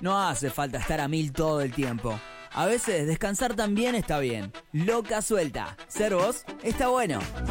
No hace falta estar a 1000 todo el tiempo. A veces descansar también está bien. Loca suelta. Ser vos está bueno.